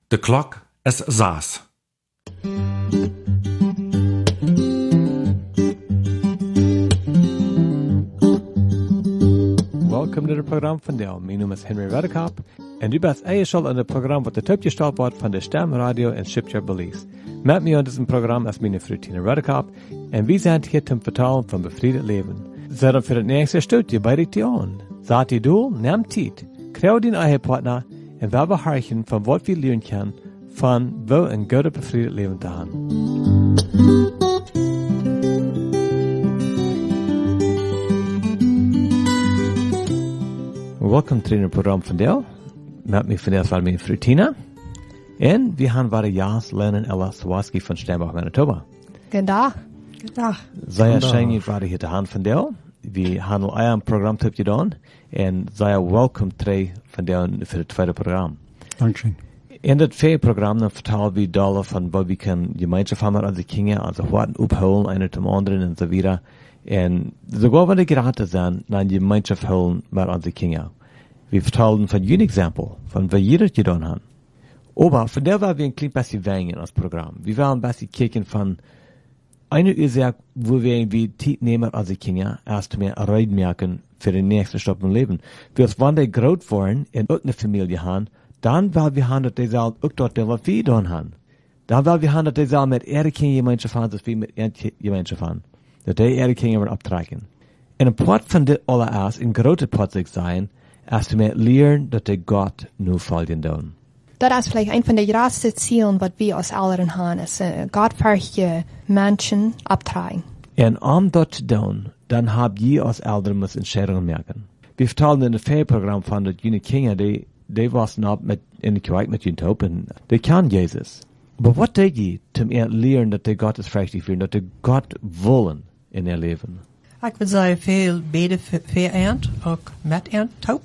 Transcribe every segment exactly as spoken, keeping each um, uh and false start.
De klok is zes. Welcome to the program van Deel. Mijn naam is Henry Redekop en u bent eigenlijk aan het programma wat het opgesteld wordt van de Stem Radio en Shipyard Belize. Met mij aan dit programma is mijn vrouw Tina Redekop en we zijn hier te vertellen van bevrijd leven. Zet hem voor het nächste stukje bij de tion. Zat je doel, neem tijd, krijg die eigen partner en we beharken van wat we leren kunnen van wel een goede bevrijd leven te hebben. Welkom to het programma van Deel. Met mij vandaag was mijn vrouw Tina. En we gaan waar Jas, Lennon, Ella Sawaski van Steinbach, Manitoba. Goedendag. Goedendag. Zij zijn hier waar hier te gaan van Deel. We gaan al een programma op gedaan. En zij welkom terug van Deel voor het tweede programma. Dank je. In het tweede programma vertellen we dollar van wat we kunnen gemeenschap hebben als de kinderen, also wat opholen, einer zum anderen en zo wieder. En sogar wenn die geraten zijn naar een gemeenschap holen met onze kinderen. We vertellen van een exempel, van wat je dat gedaan hebben. Aber von der war wir ein klein bisschen wenig in das Programm. Wir waren ein bisschen kicken von einer Ursache, wo wir irgendwie Zeit nehmen als die Kinder, erst mehr Reid merken für den nächsten Stopp im Leben. Wir wenn die groß waren und auch eine Familie haben, dann weil wir haben, dass die Saal auch dort, was wir getan haben. Dann weil wir haben, dass die Saal mit ihrer Kindergemeinschaft haben, dass wir mit ihrer Gemeinschaft haben. Dass die ihre Kinder werden abtragen. Und ein Part von der allererst, ein großer Part sich sein, erst mehr lernen, dass die Gott nur folgen tun. Das ist vielleicht ein von den größten Zielen, was wir als Eltern haben, ist, uh, gottfürchtige Menschen abtragen. Und um das zu tun, dann habt ihr als Eltern muss Entscheidungen merken. Wir vertellen in dem Programm von, dass jene Kinder, die, die was noch mit, in der Kirche mit ihnen taupen, die kennen Jesus. Aber was tut ihr, zum ihr lernen, dass die Gott ist freiwillig werden, dass die Gott wollen in ihr Leben? Ik wil zeggen, veel beden voor eind, ook met eind, taub.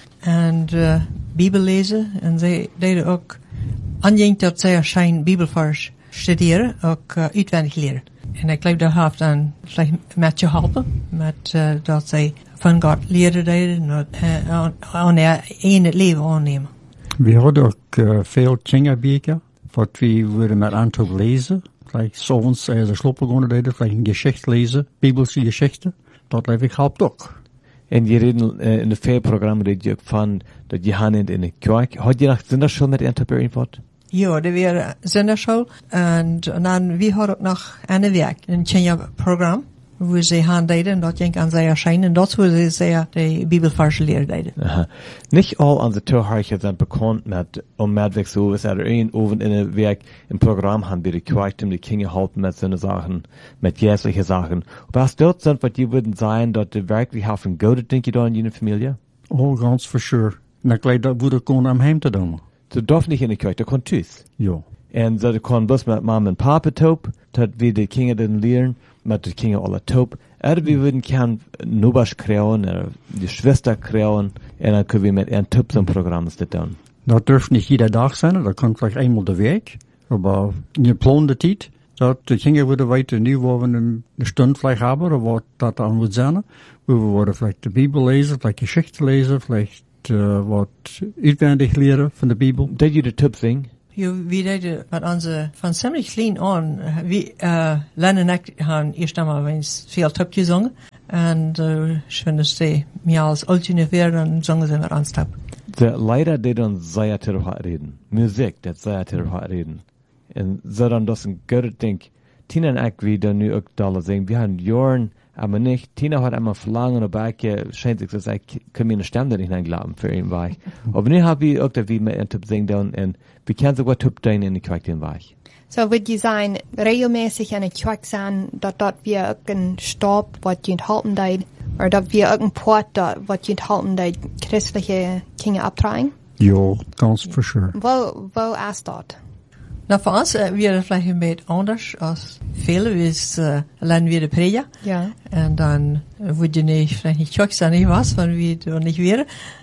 En uh, Bibel lezen. En zij deden ook aanjinkt dat zij zijn Bibelvers studeren, ook uh, uitwendig leren. En ik geloof dat heeft dan vielleicht met je helpen, met uh, dat zij van God leren deden, en aan in het leven aannemen. We hadden ook uh, veel kinderbücher, wat we wilden met aantal lezen. Vielleicht s'avonds als ze slopen gaan deden, vielleicht een Geschichte lezen, Bibelse Geschichte. Dat leef ik helpt ook. En je reden uh, in het veerprogramma red je ook van dat je gaan in de kerk. Had je nog zinderschool met Interpretering wat? Ja, dat was zinderschool. En dan we hadden ook nog een werk, een kinderprogramma, waar ze gaan deden en dat ging aan zij erschijnen. En dat waar ze de Bibelverse leren deden. Aha. Nicht all onze Tourheicher zijn bekend met om medweg zo is er een oven in een werk een programma haben bij de kerk om de kinderen helpen met zo'n zaken, met geestliche zaken. Was dort sind, wat je würden zijn dat de werkelijk helfen goede denk je in je familie? Oh, ganz for sure. En ik leid dat woede kon am heim te doen. Ze darf niet in de kerk, dat kon thuis. Ja. En ze kon bus met mama en papa top, dat we de kinderen leren, met de kinderen alle top. Er we würden kan Nubas krijgen, er de Schwester krijgen, en dan kunnen we met een top zo'n programma doen. Dat durft niet iedere dag zijn, dat kan vielleicht eenmaal de week. Maar in je plande tijd, dat de kinderen worden weten nu waar we een, een stund vielleicht hebben, of wat dat dan moet zijn. Waar we worden vielleicht de Bibel lezen, vielleicht Geschichte lezen, vielleicht uh, wat uitwendig leren van de Bibel. Dat je de top zing? Ja, we deden met onze, van ziemlich klein aan, we, uh, Len en ik hebben eerst einmal eens veel top gezongen. En uh, ik vind dat ze meer als oudje weer, dan zongen ze met ons top. De leider die dan zeer terug reden. Muziek, dat zeer terug reden. En zo dan dat een goede ding. Tina en ik, wie dan nu ook dallen zingen, we hebben jaren, aber nicht. Tina hat einmal verlangen, aber ich scheint sich, dass ich kann mir eine Stimme nicht glauben für ihn war. Aber nu habe ich auch da wie mit einem Typ singen und wir können sogar Typ dein in die Kirche war. So wird je sein, regelmäßig in der Kirche sein, dass dort wir auch ein Stab, was je halten deit, oder dass wir auch ein Port, was je halten deit, christliche Kinder abtragen? Ja, ganz for sure. Wo, wo ist dort? Nou, voor ons uh, weer vielleicht een beetje anders als velen. We is uh, alleen weer de predia. Ja. En dan uh, word je niet, vielleicht niet chock zijn, niet was, van wie het niet weer.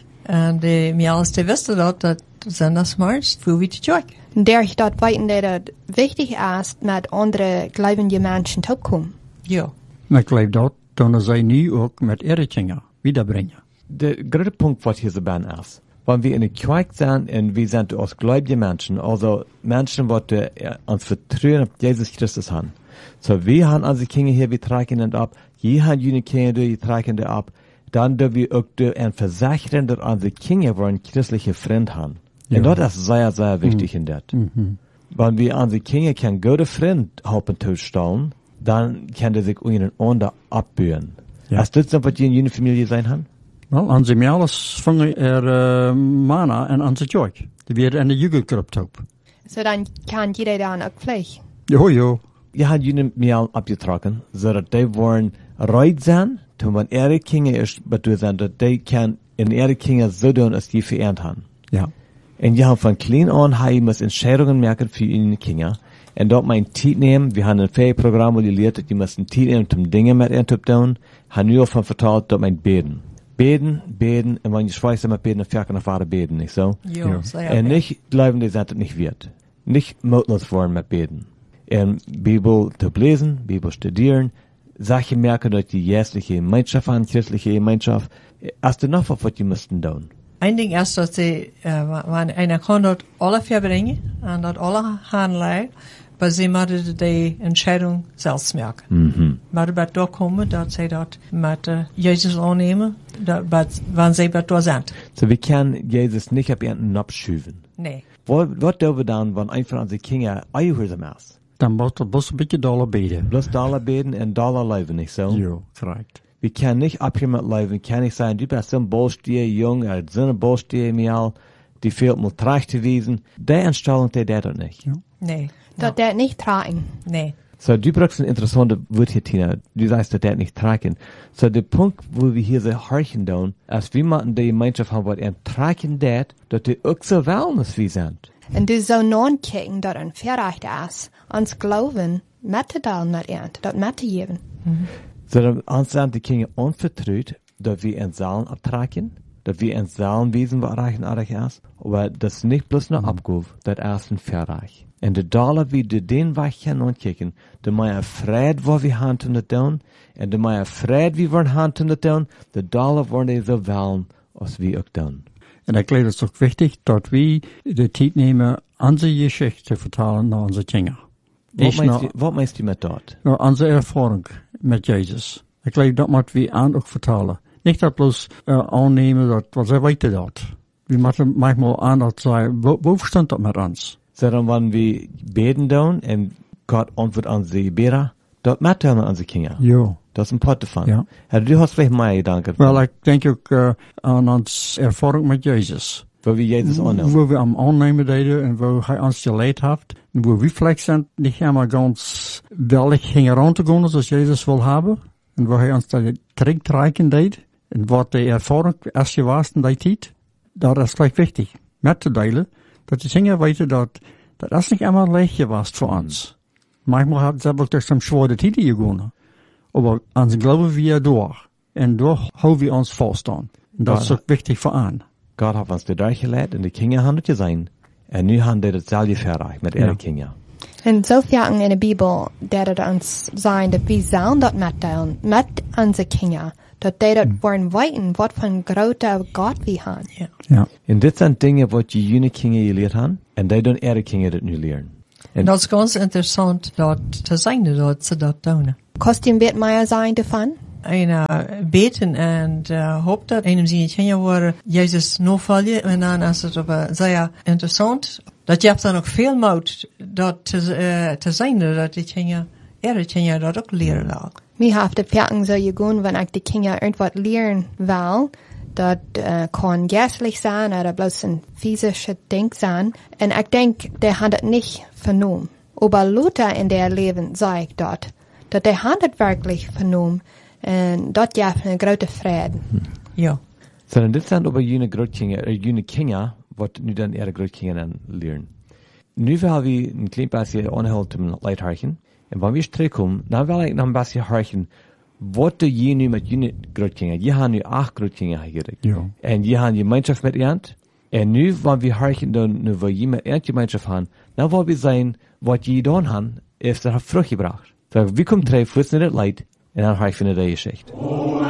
En de, meer als te wisten dat, dat zondagsmorgens voor wie te chock. Der ich dort weiten, dat het wichtig ist, met andere gläubige Menschen te komen. Ja. En ik geloof dat, dan zij nu ook met ihre kinderen wiederbrengen. Der grote Punkt, was hier so ben ist, Wenn wir in der Kirche sind und wir sind aus gläubige Menschen, also Menschen, die uns vertrauen auf Jesus Christus haben. So, wir haben unsere Kinder hier, wir tragen das ab. Je haben jene Kinder, die tragen das ab. Dann dürfen wir auch ein Versichern, dass unsere Kinder einen christlichen Freund haben. Ja. Und das ist sehr, sehr wichtig mhm. in das. Mhm. Wenn wir unsere Kinder keinen guten Freund helfen zu stellen, dann kann der sich untereinander abbühen. Ja. Ist das so, was die in jene Familie sein haben? Wel, aan zijn alles vangen er uh, mannen en aan zijn joik. Die weer in de jugendclub op. So dann kann jeder dann auch Pflicht. Jo, jo. Je had jene Mehl abgetrokken, zodat die worden reit zijn, toen man ihre Kinder ist bedoeld zijn, dat die kan in ihre Kinder so doen, als die verernt haben. Ja. Und je haben von klein an, hij muss Entscheidungen merken für ihre Kinder. Und dort mein Tijd nehmen, wir haben ein Ferienprogramm, wo die lehrt, die müssen Tijd nehmen, um Dinge mit ihnen zu tun, haben nur von vertraut, dort mein Beten. Beten, beten, und wenn ich weiß, immer beten, dann fährt nach Vater beten, nicht so? Jo, Ja. så Und nicht glauben, die sind es nicht wird. Nicht mutlos worden mit beten. Und Bibel zu lesen, Bibel studieren, Sachen merken durch die jährliche Gemeinschaft an, christliche Gemeinschaft. Hast du noch was, was die müssten tun? Ein Ding ist, dass sie, äh, wenn einer kann dort alle verbringen, und dort alle handelt, aber sie müssen die Entscheidung selbst merken. Mhm. Maar bij daar komen, dat zij dat met uh, Jezus aannemen, dat, dat, wanneer zij bij daar zijn. So, wir können Jesus nicht ab irgendeinen abschüven. Nee. Was, was tun wir dann, wenn einfach unsere Kinder einhören ist? Dan moet er best een beetje dollar beden. Bloß Dollar beten und Dollar leben, nicht so? Jo, correct. Wir können nicht abhören mit Leben, wir können nicht sagen, du bist so ein Ballstier, Jung, oder so ein Ballstier, Mial, die fehlt mal Tracht zu wiesen. Die Einstellung, die der dort nicht. Ja. Nee. Dat der nicht tragen. Nee. So, du brauchst ein interessantes Wort hier, Tina. Du sagst, dass der nicht tragen. So, der Punkt, wo wir hier so horchen tun, ist, wir machen die Gemeinschaft haben, was ein tragen dat, dass die auch so wollen, als wir sind. Und du so non kicken, dat ein Verrecht ist, ans Glauben, mette da nicht ernt, dat mette geben. So, dann uns sind die Kinder unvertraut, dass wir in Saalen abtragen, dass wir in Saalen wissen, was Reich und Arich ist, aber das nicht bloß noch abguf, das ist ein Verreich. Und de dollar wie de den Weg gaan aankijken, de meer vrede wat we gaan te doen, en de meer vrede wie we gaan te doen, de dollar worden zo wel als we ook doen. En ik glaube, het is ook wichtig dat we de tijd nemen onze geschichte te vertalen naar onze kinderen. Wat Ich meinst, noch- du, wat meinst du met dat? Nou, onze ervaring met Jezus. Ik glaube, dat moeten we aan ook vertalen. Niet dat bloos uh, aannemen dat, wat zij weten dat. We moeten manchmal aan dat zij, wo, wo stond dat met ons? Sondern wenn wir beten doen, en Gott antwortet an sie Gebete, dort machen wir unsere Kinder. Jo. Das ist ein Pot davon. Ja. Ja, du hast vielleicht mehr Gedanken. Wel, ik denk ook uh, aan onze ervaring met Jezus. Wo wir Jesus annehmen. Wo wir am Annehmen deden en wo hij ons geleid heeft. En wo we vielleicht sind nicht immer ganz willig hingen te gaan zoals Jezus wil hebben. En wo hij ons dat terugtrekken deed. En wat de ervaring als je was in die tijd. Dat is gleich wichtig. Met te delen. Dat die dingen weten dat dat is niet immer leicht was voor ons. Manchmal hat es aber durch some schwere Titel gegangen. Aber ans Glauben wir durch. Und durch haben wir uns fast an. Und das ist Ja. auch wichtig für an. Gott hat uns die durchgelegt, und die Kinder haben das gesehen. Und nu haben die das selber fertig mit ihren Ja. Kindern. Und so viel in der Bibel, der das uns sagen, dass wir sollen das mitteilen, mit unseren Kindern, dass die das wollen weiten, was für ein großer Gott wir haben. Ja. Ja. Und das sind Dinge, die die jungen Kinder gelehrt haben, und die dann ihre Kinder das nu lernen. En dat is ganz interessant dat te zijn dat ze dat doen. Kostet ein bisschen mehr sein davon? En uh, beten en uh, hoop dat een zijn kinderen worden Jezus navolgen. En dan is het ook zeer interessant. Dat je hebt dan ook veel moed dat te, uh, te zijn dat die kinderen, ihre kinderen dat ook leren laten. Mir haft de Ferken so gegangen, wenn ich die Kinder irgendwas lernen will, das äh, kann geistlich sein oder bloß ein physisches Ding sein. Und ich denke, der hat das nicht vernommen. Aber Luther in der Leben sagt dort, dass der hat das wirklich vernommen. Und dort gibt eine große Frieden. Ja. Sondern das sind aber jene Großkinder, äh, jene Kinder, was nu dann ihre Großkinder dann lernen. Nu will wir ein klein bisschen anhalten zum Leithorchen. Und wenn wir zurückkommen, dann will ich noch ein bisschen horchen, was du je nu mit jene Großkinder, je haben nu acht Großkinder gekriegt. Ja. Und je haben Gemeinschaft mit ihnen. Und nu, wenn wir horchen, dann, nu, wo je mit ihnen Gemeinschaft haben, dann wollen wir sehen, was je getan haben, ist, das hat Frucht gebracht. So, wir kommen drei Fuß in das Leid, und dann horchen wir die Geschichte.